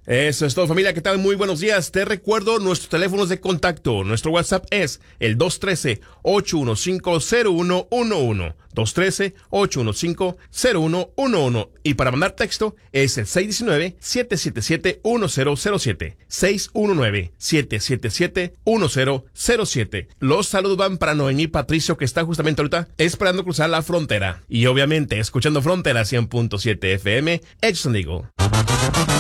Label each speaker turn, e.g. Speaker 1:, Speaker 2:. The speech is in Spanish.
Speaker 1: Eso es todo, familia. ¿Qué tal? Muy buenos días. Te recuerdo nuestros teléfonos de contacto. Nuestro WhatsApp es el 213-815-0111. 213-815-0111. Y para mandar texto es el 619-777-1007. 619-777-1007. Los saludos van para Noemí Patricio, que está justamente ahorita esperando cruzar la frontera. Y obviamente escuchando Frontera 100.7 FM, Edson Digo.